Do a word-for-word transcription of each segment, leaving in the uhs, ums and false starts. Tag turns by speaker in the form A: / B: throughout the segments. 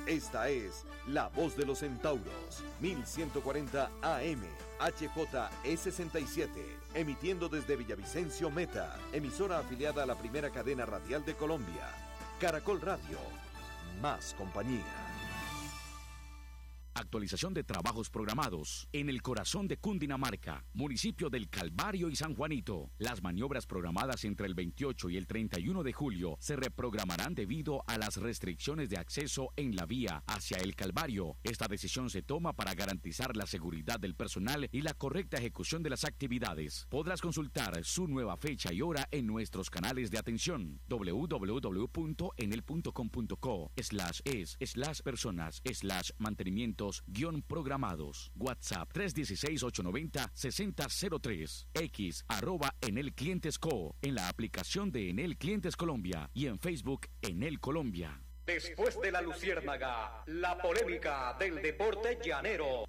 A: Esta es La Voz de los Centauros, mil ciento cuarenta A M, H J E sesenta y siete, emitiendo desde Villavicencio Meta, emisora afiliada a la primera cadena radial de Colombia. Caracol Radio, más compañía.
B: Actualización de trabajos programados en el corazón de Cundinamarca, municipio del Calvario y San Juanito. Las maniobras programadas entre el veintiocho y el treinta y uno de julio se reprogramarán debido a las restricciones de acceso en la vía hacia el Calvario. Esta decisión se toma para garantizar la seguridad del personal y la correcta ejecución de las actividades. Podrás consultar su nueva fecha y hora en nuestros canales de atención w w w punto enel punto com punto co slash es slash personas slash mantenimientos guión programados. WhatsApp tres uno seis, ocho nueve cero, seis cero cero tres. X arroba Enel Clientes Co. En la aplicación de Enel Clientes Colombia y en Facebook Enel Colombia.
C: Después de la luciérnaga, la polémica del deporte llanero.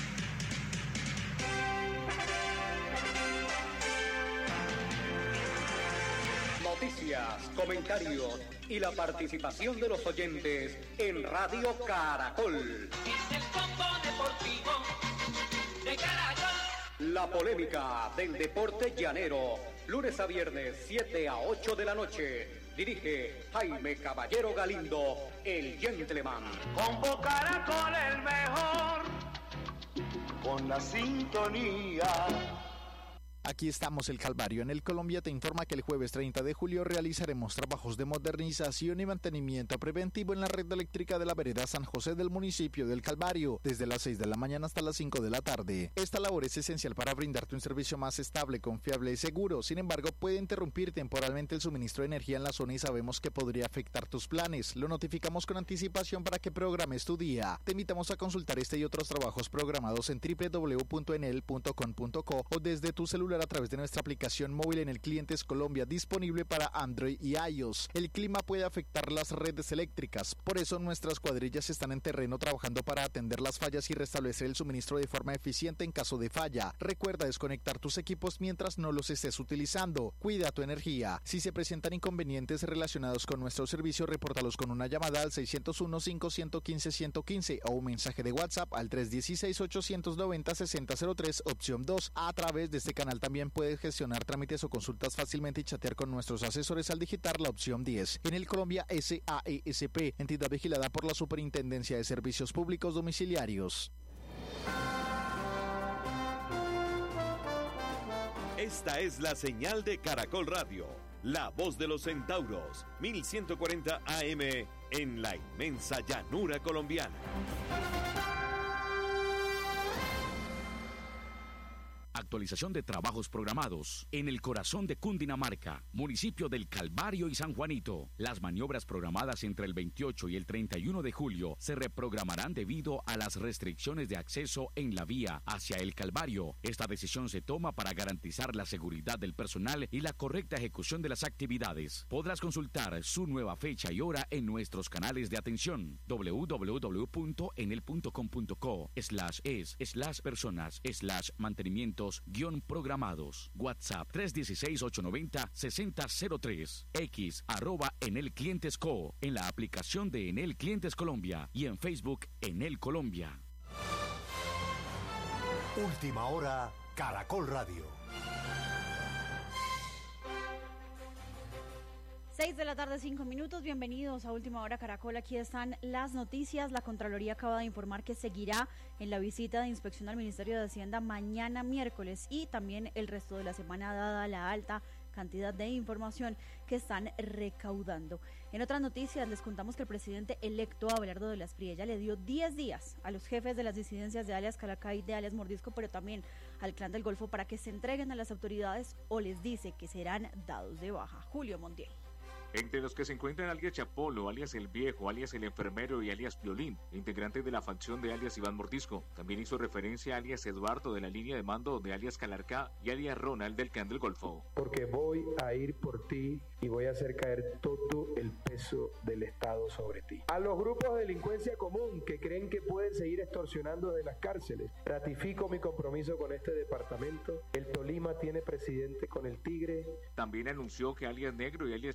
C: Noticias, comentarios y la participación de los oyentes en Radio Caracol.
D: Es el combo deportivo de Caracol.
C: La polémica del deporte llanero, lunes a viernes, siete a ocho de la noche. Dirige Jaime Caballero Galindo, el gentleman.
E: Combo Caracol el mejor, con la sintonía.
F: Aquí estamos, el Calvario. En el Colombia te informa que el jueves treinta de julio realizaremos trabajos de modernización y mantenimiento preventivo en la red eléctrica de la vereda San José del municipio del Calvario, desde las seis de la mañana hasta las cinco de la tarde. Esta labor es esencial para brindarte un servicio más estable, confiable y seguro. Sin embargo, puede interrumpir temporalmente el suministro de energía en la zona y sabemos que podría afectar tus planes. Lo notificamos con anticipación para que programes tu día. Te invitamos a consultar este y otros trabajos programados en w w w punto enel punto com punto co o desde tu celular a través de nuestra aplicación móvil en el Clientes Colombia, disponible para Android y iOS. El clima puede afectar las redes eléctricas, por eso nuestras cuadrillas están en terreno trabajando para atender las fallas y restablecer el suministro de forma eficiente en caso de falla. Recuerda desconectar tus equipos mientras no los estés utilizando. Cuida tu energía. Si se presentan inconvenientes relacionados con nuestro servicio, repórtalos con una llamada al seis cero uno, cinco uno cinco, uno uno cinco o un mensaje de WhatsApp al tres uno seis, ocho nueve cero, seis cero cero tres, opción dos. A través de este canal también puedes gestionar trámites o consultas fácilmente y chatear con nuestros asesores al digitar la opción diez. En el Colombia S A E S P, entidad vigilada por la Superintendencia de Servicios Públicos Domiciliarios.
A: Esta es la señal de Caracol Radio, la voz de los centauros, mil ciento cuarenta A M en la inmensa llanura colombiana.
B: Actualización de trabajos programados en el corazón de Cundinamarca, municipio del Calvario y San Juanito. Las maniobras programadas entre el veintiocho y el treinta y uno de julio se reprogramarán debido a las restricciones de acceso en la vía hacia el Calvario. Esta decisión se toma para garantizar la seguridad del personal y la correcta ejecución de las actividades. Podrás consultar su nueva fecha y hora en nuestros canales de atención w w w punto enel punto com punto co slash es slash personas slash mantenimiento guión programados. WhatsApp tres uno seis, ocho nueve cero, seis cero cero tres. X arroba Enel Clientes Co. En la aplicación de Enel Clientes Colombia y en Facebook Enel Colombia.
G: Última hora, Caracol Radio.
H: seis de la tarde, cinco minutos. Bienvenidos a Última Hora Caracol. Aquí están las noticias. La Contraloría acaba de informar que seguirá en la visita de inspección al Ministerio de Hacienda mañana miércoles y también el resto de la semana, dada la alta cantidad de información que están recaudando. En otras noticias les contamos que el presidente electo Abelardo de la Espriella le dio diez días a los jefes de las disidencias de alias Calacay, de alias Mordisco, pero también al Clan del Golfo para que se entreguen a las autoridades o les dice que serán dados de baja. Julio Montiel.
I: Entre los que se encuentran alias Chapolo, alias El Viejo, alias El Enfermero y alias Piolín, integrante de la facción de alias Iván Mordisco. También hizo referencia a alias Eduardo de la línea de mando de alias Calarcá y alias Ronald del Clan del Golfo.
J: Porque voy a ir por ti y voy a hacer caer todo el peso del Estado sobre ti. A los grupos de delincuencia común que creen que pueden seguir extorsionando de las cárceles, ratifico mi compromiso con este departamento. El Tolima tiene presidente con el Tigre.
I: También anunció que alias Negro y alias Chuco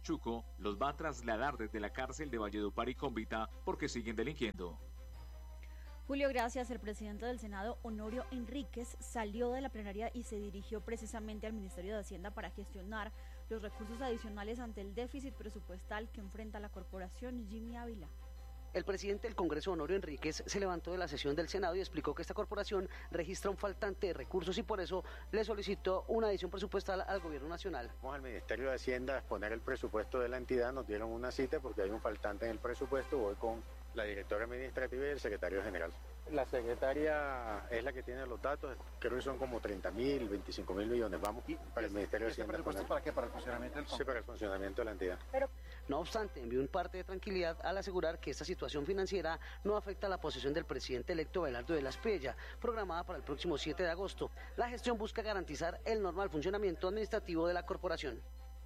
I: Los va a trasladar desde la cárcel de Valledupar y Cómbita porque siguen delinquiendo.
H: Julio, gracias. El presidente del Senado, Honorio Enríquez, salió de la plenaria y se dirigió precisamente al Ministerio de Hacienda para gestionar los recursos adicionales ante el déficit presupuestal que enfrenta la corporación. Jimmy Ávila.
K: El presidente del Congreso, Honorio Enríquez, se levantó de la sesión del Senado y explicó que esta corporación registra un faltante de recursos y por eso le solicitó una adición presupuestal al gobierno nacional.
L: Vamos al Ministerio de Hacienda a exponer el presupuesto de la entidad, nos dieron una cita porque hay un faltante en el presupuesto, voy con la directora administrativa y el secretario general. La secretaria es la que tiene los datos, creo que son como treinta mil, veinticinco mil millones, vamos para el Ministerio de Hacienda.
M: ¿Presupuesto para qué? ¿Para el funcionamiento del Congreso?
L: Sí, para el funcionamiento de la entidad.
K: Pero, no obstante, envió un parte de tranquilidad al asegurar que esta situación financiera no afecta a la posesión del presidente electo Abelardo de la Espriella, programada para el próximo siete de agosto. La gestión busca garantizar el normal funcionamiento administrativo de la corporación.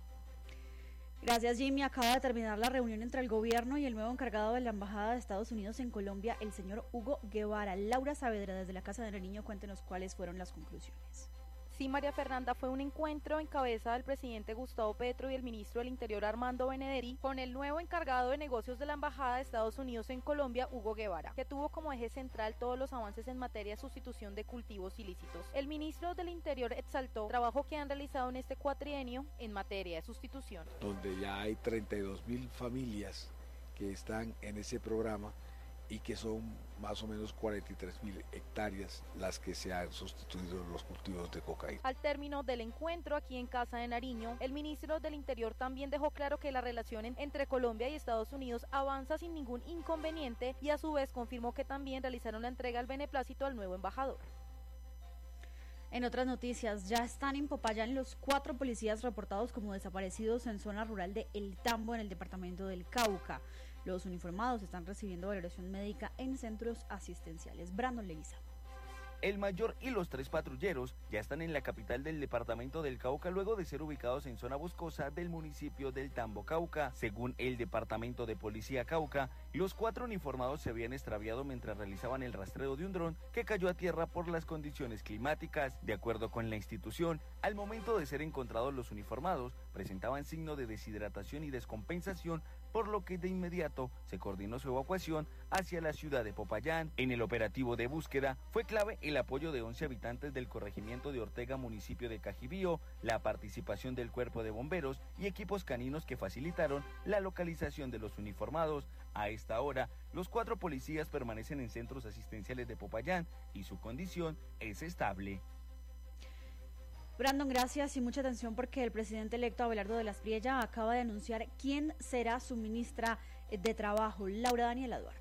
H: Gracias, Jimmy. Acaba de terminar la reunión entre el gobierno y el nuevo encargado de la Embajada de Estados Unidos en Colombia, el señor Hugo Guevara. Laura Saavedra, desde la Casa del Niño, cuéntenos cuáles fueron las conclusiones.
N: Sí, María Fernanda, fue un encuentro en cabeza del presidente Gustavo Petro y el ministro del Interior Armando Benedetti con el nuevo encargado de negocios de la Embajada de Estados Unidos en Colombia, Hugo Guevara, que tuvo como eje central todos los avances en materia de sustitución de cultivos ilícitos. El ministro del Interior exaltó el trabajo que han realizado en este cuatrienio en materia de sustitución.
O: Donde ya hay treinta y dos mil familias que están en ese programa y que son más o menos cuarenta y tres mil hectáreas las que se han sustituido los cultivos de cocaína.
N: Al término del encuentro aquí en Casa de Nariño, el ministro del Interior también dejó claro que la relación entre Colombia y Estados Unidos avanza sin ningún inconveniente y a su vez confirmó que también realizaron la entrega del beneplácito al nuevo embajador.
H: En otras noticias, ya están en Popayán los cuatro policías reportados como desaparecidos en zona rural de El Tambo, en el departamento del Cauca. Los uniformados están recibiendo valoración médica en centros asistenciales. Brandon Leguizamo.
P: El mayor y los tres patrulleros ya están en la capital del departamento del Cauca luego de ser ubicados en zona boscosa del municipio del Tambo, Cauca. Según el departamento de policía Cauca, los cuatro uniformados se habían extraviado mientras realizaban el rastreo de un dron que cayó a tierra por las condiciones climáticas. De acuerdo con la institución, al momento de ser encontrados los uniformados presentaban signo de deshidratación y descompensación, por lo que de inmediato se coordinó su evacuación hacia la ciudad de Popayán. En el operativo de búsqueda fue clave el apoyo de once habitantes del corregimiento de Ortega, municipio de Cajibío, la participación del cuerpo de bomberos y equipos caninos que facilitaron la localización de los uniformados. A esta hora, los cuatro policías permanecen en centros asistenciales de Popayán y su condición es estable.
H: Brandon, gracias y mucha atención porque el presidente electo Abelardo de la Espriella acaba de anunciar quién será su ministra de Trabajo, Laura Daniela Duarte.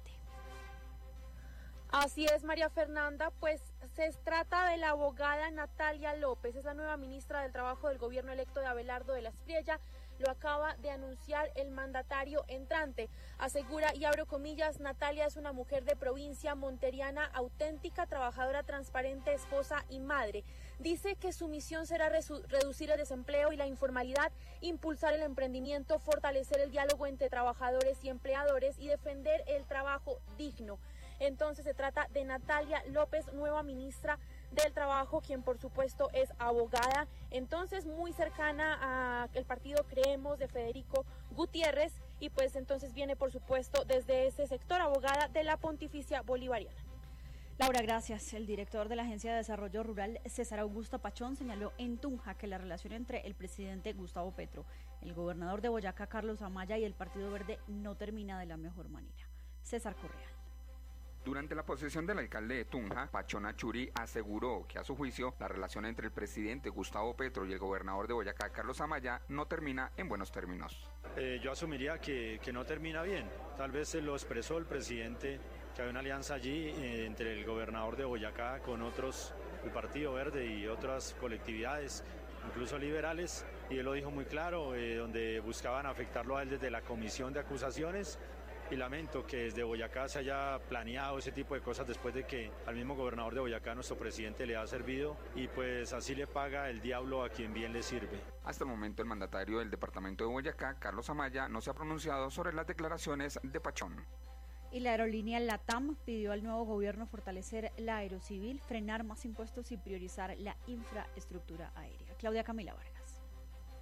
Q: Así es, María Fernanda, pues se trata de la abogada Natalia López, es la nueva ministra del Trabajo del gobierno electo de Abelardo de la Espriella. Lo acaba de anunciar el mandatario entrante. Asegura, y abro comillas, Natalia es una mujer de provincia monteriana, auténtica, trabajadora, transparente, esposa y madre. Dice que su misión será reducir el desempleo y la informalidad, impulsar el emprendimiento, fortalecer el diálogo entre trabajadores y empleadores y defender el trabajo digno. Entonces se trata de Natalia López, nueva ministra del Trabajo, quien por supuesto es abogada, entonces muy cercana al partido Creemos de Federico Gutiérrez, y pues entonces viene por supuesto desde ese sector, abogada de la Pontificia Bolivariana.
H: Laura, gracias. El director de la Agencia de Desarrollo Rural, César Augusto Pachón, señaló en Tunja que la relación entre el presidente Gustavo Petro, el gobernador de Boyacá, Carlos Amaya, y el Partido Verde no termina de la mejor manera. César Correa.
R: Durante la posesión del alcalde de Tunja, Pachón Achuri aseguró que a su juicio la relación entre el presidente Gustavo Petro y el gobernador de Boyacá, Carlos Amaya, no termina en buenos términos.
S: Eh, yo asumiría que, que no termina bien. Tal vez se lo expresó el presidente, que hay una alianza allí eh, entre el gobernador de Boyacá con otros, el Partido Verde y otras colectividades, incluso liberales, y él lo dijo muy claro, eh, donde buscaban afectarlo a él desde la comisión de acusaciones. Y lamento que desde Boyacá se haya planeado ese tipo de cosas después de que al mismo gobernador de Boyacá, nuestro presidente, le ha servido, y pues así le paga el diablo a quien bien le sirve.
R: Hasta el momento el mandatario del departamento de Boyacá, Carlos Amaya, no se ha pronunciado sobre las declaraciones de Pachón.
H: Y la aerolínea LATAM pidió al nuevo gobierno fortalecer la aerocivil, frenar más impuestos y priorizar la infraestructura aérea. Claudia Camila Vargas.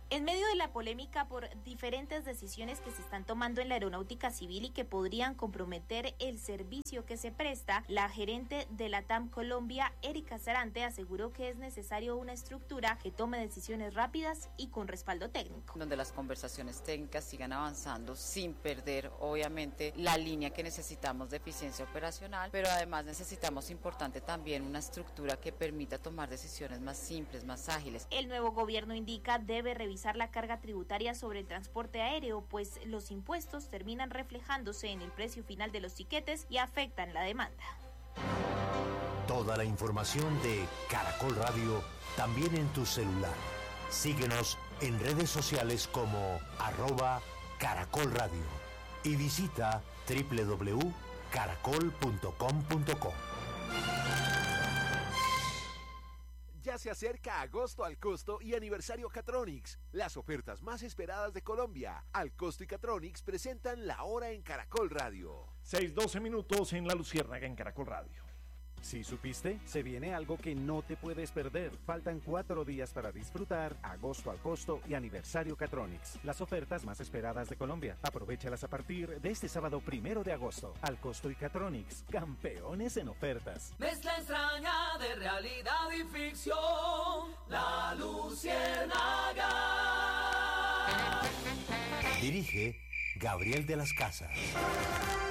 M: En medio de la polémica por diferentes decisiones que se están tomando en la aeronáutica civil y que podrían comprometer el servicio que se presta, la gerente de la T A M Colombia, Erika Sarante, aseguró que es necesario una estructura que tome decisiones rápidas y con respaldo técnico.
T: Donde las conversaciones técnicas sigan avanzando sin perder, obviamente, la línea que necesitamos de eficiencia operacional, pero además necesitamos, importante también, una estructura que permita tomar decisiones más simples, más ágiles.
M: El nuevo gobierno indica debe revisar la carga tributaria sobre el transporte aéreo, pues los impuestos terminan reflejándose en el precio final de los tiquetes y afectan la demanda.
G: Toda la información de Caracol Radio también en tu celular. Síguenos en redes sociales como arroba Caracol Radio y visita doble u doble u doble u punto caracol punto com punto co.
A: Ya se acerca agosto al costo y aniversario Catronics, las ofertas más esperadas de Colombia. Al costo y Catronics presentan la hora en Caracol Radio.
U: seis doce minutos en La Luciérnaga en Caracol Radio. ¿Sí supiste? Se viene algo que no te puedes perder. Faltan cuatro días para disfrutar agosto al costo y aniversario Catronics, las ofertas más esperadas de Colombia. Aprovéchalas a partir de este sábado primero de agosto. Al costo y Catronics, campeones en ofertas.
D: Mezcla extraña de realidad y ficción, La Luciérnaga.
G: Dirige Gabriel de las Casas.